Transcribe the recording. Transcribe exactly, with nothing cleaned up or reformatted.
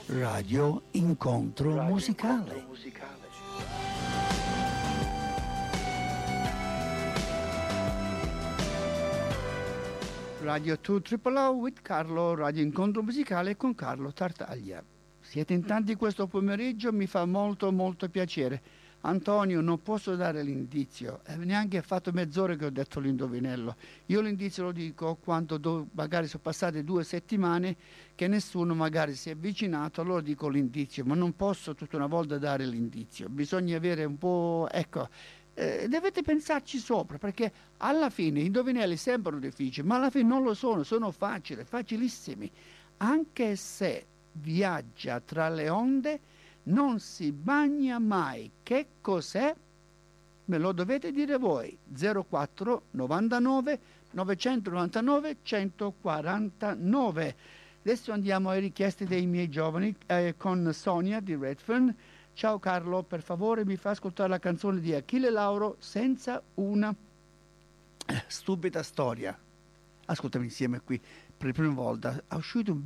Radio Incontro Radio Musicale. Incontro Musicale. Radio due Triple O with Carlo, Radio Incontro Musicale con Carlo Tartaglia. Siete in tanti questo pomeriggio, mi fa molto molto piacere. Antonio, non posso dare l'indizio, eh, neanche è fatto mezz'ora che ho detto l'indovinello. Io l'indizio lo dico quando do, magari sono passate due settimane che nessuno magari si è avvicinato, allora dico l'indizio, ma non posso tutta una volta dare l'indizio. Bisogna avere un po', ecco, eh, dovete pensarci sopra, perché alla fine i indovinelli sembrano difficili, ma alla fine non lo sono, sono facili, facilissimi. Anche se viaggia tra le onde, non si bagna mai. Che cos'è? Me lo dovete dire voi. zero quattro novantanove novecentonovantanove centoquarantanove. Adesso andiamo alle richieste dei miei giovani eh, con Sonia di Redfern. Ciao Carlo, per favore mi fa ascoltare la canzone di Achille Lauro, Senza una stupida storia. Ascoltami insieme qui per la prima volta. È uscito un